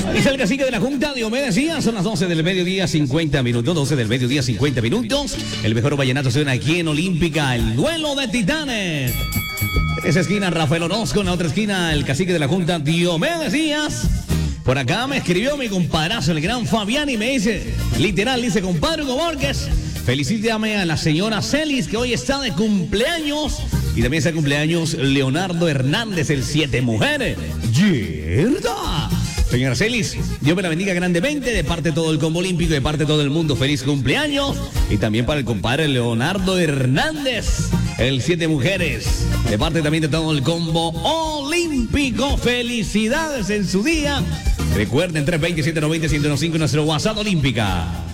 Es el cacique de la Junta, Diomedes Díaz. Son las 12 del mediodía, 50 minutos. 12 del mediodía, 50 minutos. El mejor vallenato suena aquí en Olímpica. El duelo de titanes. En esa esquina, Rafael Orozco. En la otra esquina, el cacique de la Junta, Diomedes Díaz. Por acá me escribió mi compadrazzo, el gran Fabián, y me dice, literal, dice, compadre Hugo Borges, felicítame a la señora Celis, que hoy está de cumpleaños. Y también está de cumpleaños Leonardo Hernández, el 7 Mujeres. ¡Yerda! Señora Celis, Dios me la bendiga grandemente, de parte de todo el combo olímpico, de parte de todo el mundo, feliz cumpleaños. Y también para el compadre Leonardo Hernández, el 7 Mujeres, de parte también de todo el combo olímpico. Felicidades en su día. Recuerden, 320-790-1015, nuestro WhatsApp Olímpica.